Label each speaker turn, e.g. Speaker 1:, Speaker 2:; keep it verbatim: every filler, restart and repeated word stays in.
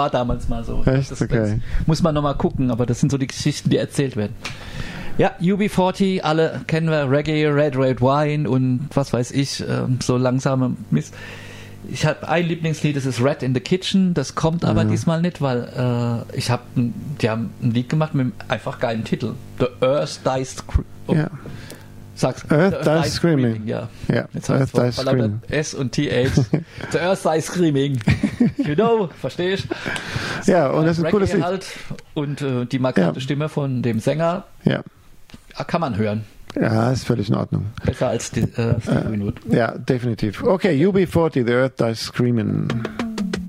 Speaker 1: war damals mal so.
Speaker 2: Echt?
Speaker 1: Das,
Speaker 2: okay.
Speaker 1: das muss man nochmal gucken, aber das sind so die Geschichten, die erzählt werden. Ja, U B vierzig, alle kennen wir, Reggae, Red Red Wine und was weiß ich, so langsame Mist. Ich habe ein Lieblingslied, das ist Red in the Kitchen, das kommt aber mhm. diesmal nicht, weil äh, ich habe, die haben ein Lied gemacht mit einem einfach geilen Titel. The Earth Dies Screaming. Oh.
Speaker 2: Ja.
Speaker 1: Sag's.
Speaker 2: Earth Dies, Dies Screaming. Screaming.
Speaker 1: Ja.
Speaker 2: ja.
Speaker 1: Jetzt Earth Dies Screaming. S und T H. The Earth Dies Screaming. You know, verstehe ich. So,
Speaker 2: ja, und das ist ein cooles Lied.
Speaker 1: Halt und äh, die markante ja. Stimme von dem Sänger.
Speaker 2: Ja.
Speaker 1: Kann man hören.
Speaker 2: Ja, ist völlig in Ordnung.
Speaker 1: Besser als die, äh, Steve Winwood.
Speaker 2: Ja, definitiv. Okay, U B vierzig, The Earth Dies Screaming.